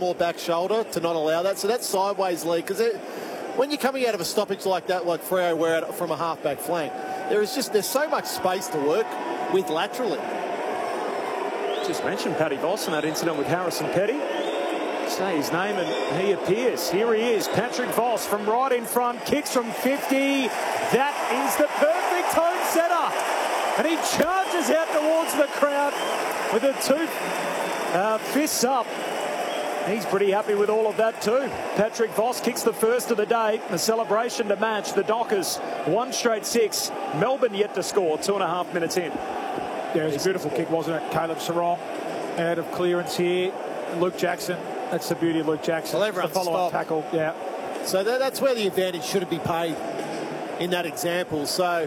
more back shoulder to not allow that. So that's sideways lead, because when you're coming out of a stoppage like that, like Freo were out from a half-back flank, there's so much space to work with laterally. Just mentioned Paddy Voss in that incident with Harrison Petty. Say his name and he appears. Here he is, Patrick Voss from right in front, kicks from 50. That is the perfect home setter. And he charges out towards the crowd with the two fists up. He's pretty happy with all of that too. Patrick Voss kicks the first of the day. The celebration to match. The Dockers, 1 straight 6. Melbourne yet to score, 2.5 minutes in. Yeah, it was a beautiful kick, wasn't it? Caleb Sarong out of clearance here. Luke Jackson. That's the beauty of Luke Jackson. Well, everyone's follow-up tackle. Yeah. So that's where the advantage shouldn't be paid in that example. So,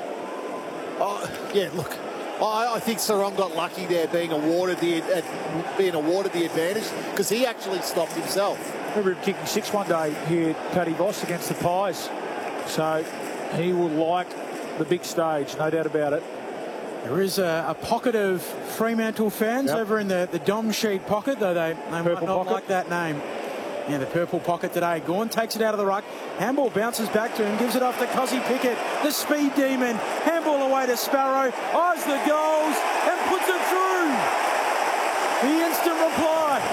yeah, look, I think Sarong got lucky there being awarded the advantage, because he actually stopped himself. I remember him kicking 6 one day here, Paddy Voss, against the Pies. So he will like the big stage, no doubt about it. There is a pocket of Fremantle fans over in the Dom Sheed pocket, though they might not like that name. Yeah, the purple pocket today. Gawn takes it out of the ruck. Handball bounces back to him, gives it off to Cozzy Pickett, the speed demon. Handball away to Sparrow, eyes the goals and puts it through. The instant reply.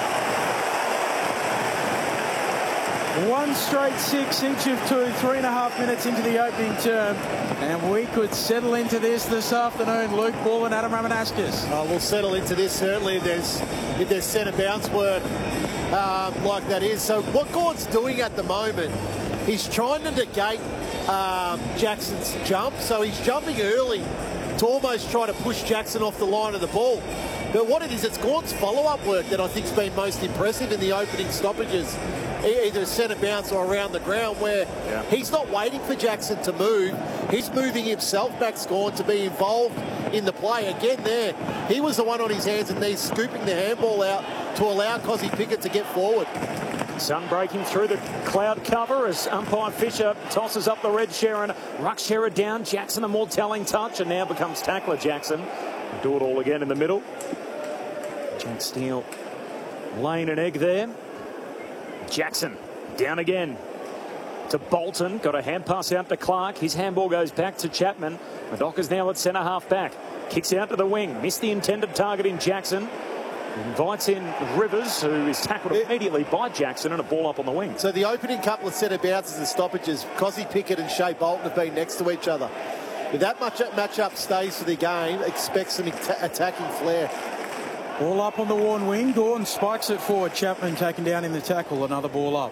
1 straight 6, each of 2, 3.5 minutes into the opening term. And we could settle into this afternoon. Luke Ball and Adam Ramanauskas. We'll settle into this, certainly, if there's centre bounce work like that is. So what Gord's doing at the moment, he's trying to negate Jackson's jump. So he's jumping early to almost try to push Jackson off the line of the ball. But what it is, it's Gord's follow-up work that I think's been most impressive in the opening stoppages. Either centre bounce or around the ground, where he's not waiting for Jackson to move. He's moving himself back, Scorn, to be involved in the play. Again there, he was the one on his hands and knees scooping the handball out to allow Cozzy Pickett to get forward. Sun breaking through the cloud cover as umpire Fisher tosses up the red Sheeran. Ruxshera down, Jackson a more telling touch, and now becomes tackler Jackson. Do it all again in the middle. Jack Steele laying an egg there. Jackson down again to Bolton. Got a hand pass out to Clark. His handball goes back to Chapman. The Dockers now at centre half back. Kicks out to the wing. Missed the intended target in Jackson. Invites in Rivers, who is tackled immediately by Jackson, and a ball up on the wing. So the opening couple of centre bounces and stoppages, Cozzy Pickett and Shea Bolton have been next to each other. If that matchup stays for the game, expect some attacking flair. Ball up on the worn wing. Gordon spikes it forward. Chapman taken down in the tackle. Another ball up.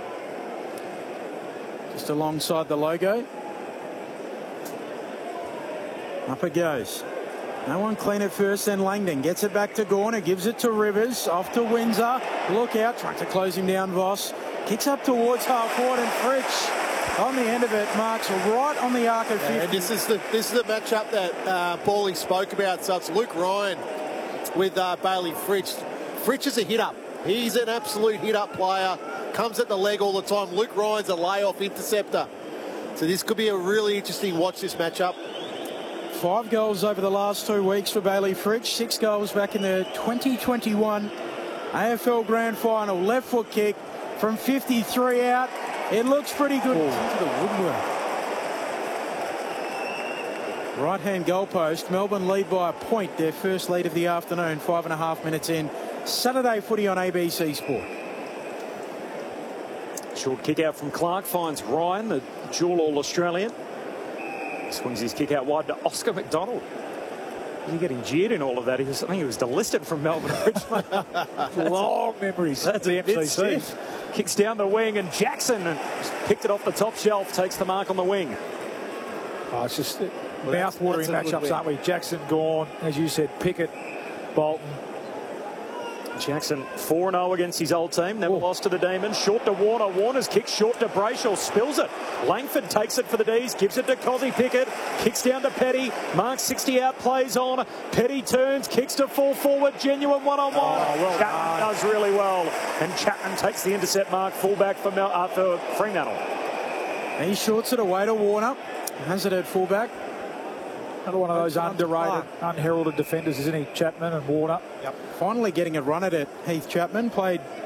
Just alongside the logo. Up it goes. No one clean at first, then Langdon gets it back to Gorner, gives it to Rivers, off to Windsor. Look out, trying to close him down, Voss. Kicks up towards half forward, and Fritsch on the end of it marks right on the arc of 50. And this is the matchup that Bally spoke about. So it's Luke Ryan with Bailey Fritsch. Fritsch is a hit-up. He's an absolute hit-up player. Comes at the leg all the time. Luke Ryan's a lay-off interceptor. So this could be a really interesting watch, this matchup. 5 goals over the last 2 weeks for Bailey Fritsch. 6 goals back in the 2021 AFL Grand Final. Left foot kick from 53 out. It looks pretty good. Into the woodwork. Right-hand goalpost. Melbourne lead by a point. Their first lead of the afternoon. 5.5 minutes in. Saturday footy on ABC Sport. Short kick out from Clark finds Ryan, the dual All-Australian. Swings his kick out wide to Oscar McDonald. He's getting jeered in all of that. I think he was delisted from Melbourne Richmond. Long memories. That's the MCC. Kicks down the wing, and Jackson picked it off the top shelf, takes the mark on the wing. Oh, it's just mouth-watering matchups, aren't we? Jackson, Gawn, as you said, Pickett, Bolton. Jackson 4-0 against his old team. Never lost to the Demons. Short to Warner. Warner's kick short to Brayshaw. Spills it. Langford takes it for the D's. Gives it to Cozzy Pickett. Kicks down to Petty. Mark 60 out. Plays on. Petty turns. Kicks to full forward. Genuine one-on-one. Chapman does really well. And Chapman takes the intercept mark. Fullback for Fremantle. He shorts it away to Warner. Has it at fullback. Another one of those underrated, unheralded defenders, isn't he? Chapman and Warner. Yep. Finally getting a run at it. Heath Chapman played